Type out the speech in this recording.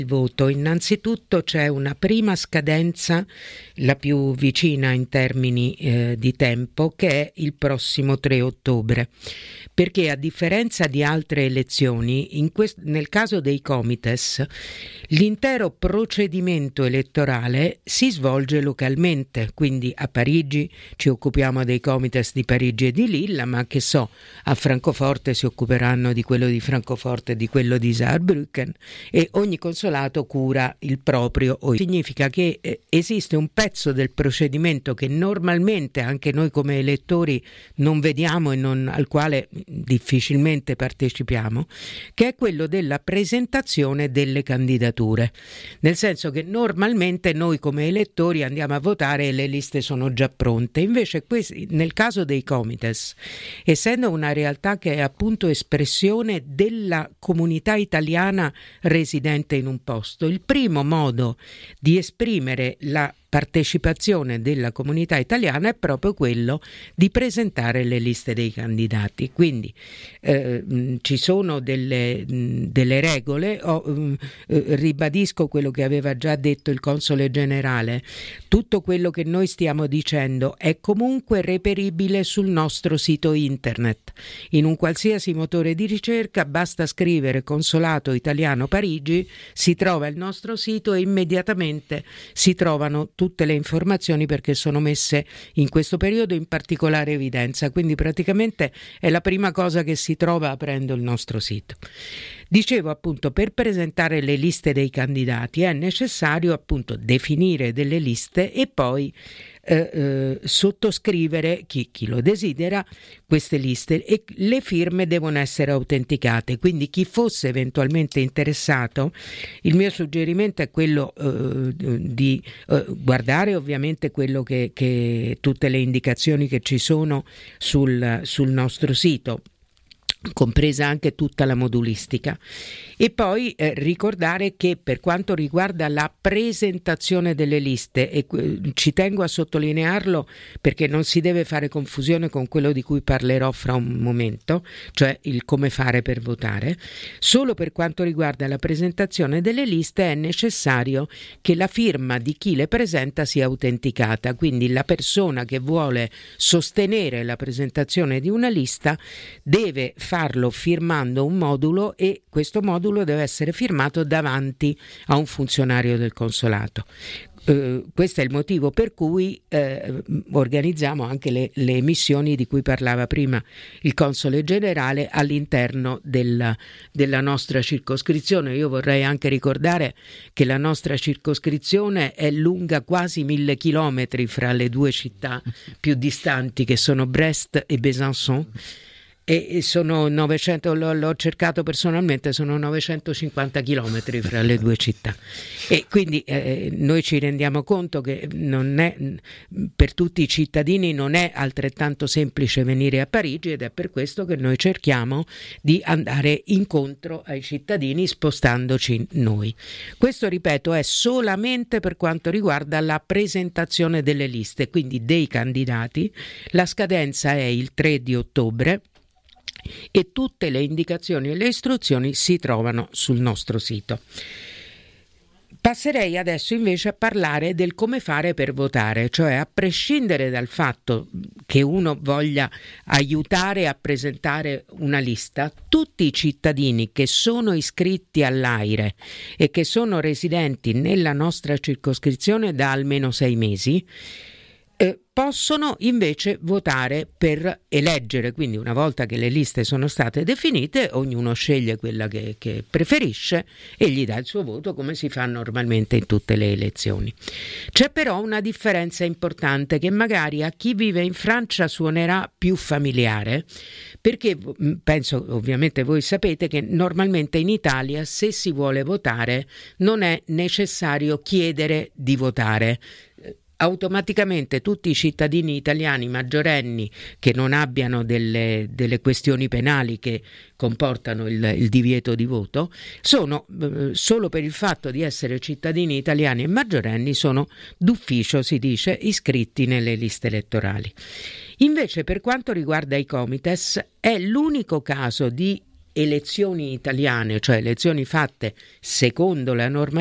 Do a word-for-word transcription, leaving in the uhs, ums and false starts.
Il voto. Innanzitutto c'è una prima scadenza, la più vicina in termini eh, di tempo, che è il prossimo tre ottobre, perché a differenza di altre elezioni, in quest- nel caso dei comites, l'intero procedimento elettorale si svolge localmente, quindi a Parigi ci occupiamo dei comites di Parigi e di Lilla, ma che so, a Francoforte si occuperanno di quello di Francoforte e di quello di Saarbrücken, e ogni consolato cura il proprio. Significa che eh, esiste un pezzo del procedimento che normalmente anche noi come elettori non vediamo e non, al quale difficilmente partecipiamo, che è quello della presentazione delle candidature, nel senso che normalmente noi come elettori andiamo a votare e le liste sono già pronte. Invece questi, nel caso dei comites, essendo una realtà che è appunto espressione della comunità italiana residente in un posto, il primo modo di esprimere la partecipazione della comunità italiana è proprio quello di presentare le liste dei candidati. Quindi eh, mh, ci sono delle, mh, delle regole. Oh, mh, eh, ribadisco quello che aveva già detto il console generale: tutto quello che noi stiamo dicendo è comunque reperibile sul nostro sito internet. In un qualsiasi motore di ricerca basta scrivere Consolato Italiano Parigi, si trova il nostro sito e immediatamente si trovano tutte le informazioni, perché sono messe in questo periodo in particolare evidenza, quindi praticamente è la prima cosa che si trova aprendo il nostro sito. Dicevo appunto, per presentare le liste dei candidati è necessario appunto definire delle liste e poi eh, eh, sottoscrivere, chi, chi lo desidera, queste liste, e le firme devono essere autenticate. Quindi chi fosse eventualmente interessato, il mio suggerimento è quello eh, di eh, guardare ovviamente quello che, che tutte le indicazioni che ci sono sul, sul nostro sito, compresa anche tutta la modulistica, e poi eh, ricordare che per quanto riguarda la presentazione delle liste, e eh, ci tengo a sottolinearlo perché non si deve fare confusione con quello di cui parlerò fra un momento, cioè il come fare per votare, solo per quanto riguarda la presentazione delle liste è necessario che la firma di chi le presenta sia autenticata, quindi la persona che vuole sostenere la presentazione di una lista deve farlo firmando un modulo, e questo modulo deve essere firmato davanti a un funzionario del consolato. Uh, questo è il motivo per cui uh, organizziamo anche le, le emissioni di cui parlava prima il console generale all'interno della, della nostra circoscrizione. Io vorrei anche ricordare che la nostra circoscrizione è lunga quasi mille chilometri fra le due città più distanti, che sono Brest e Besançon, e sono novecento, l'ho, l'ho cercato personalmente, sono novecentocinquanta chilometri fra le due città, e quindi eh, noi ci rendiamo conto che non è, per tutti i cittadini non è altrettanto semplice venire a Parigi, ed è per questo che noi cerchiamo di andare incontro ai cittadini spostandoci noi. Questo, ripeto, è solamente per quanto riguarda la presentazione delle liste, quindi dei candidati. La scadenza è il tre di ottobre e tutte le indicazioni e le istruzioni si trovano sul nostro sito. Passerei adesso invece a parlare del come fare per votare, cioè a prescindere dal fatto che uno voglia aiutare a presentare una lista, tutti i cittadini che sono iscritti all'AIRE e che sono residenti nella nostra circoscrizione da almeno sei mesi eh, possono invece votare per eleggere. Quindi una volta che le liste sono state definite, ognuno sceglie quella che, che preferisce e gli dà il suo voto, come si fa normalmente in tutte le elezioni. C'è però una differenza importante che magari a chi vive in Francia suonerà più familiare, perché penso, ovviamente voi sapete che normalmente in Italia, se si vuole votare, non è necessario chiedere di votare. Automaticamente tutti i cittadini italiani maggiorenni che non abbiano delle, delle questioni penali che comportano il, il divieto di voto sono, eh, solo per il fatto di essere cittadini italiani e maggiorenni, sono d'ufficio, si dice, iscritti nelle liste elettorali. Invece per quanto riguarda i comites è l'unico caso di elezioni italiane, cioè elezioni fatte secondo la normativa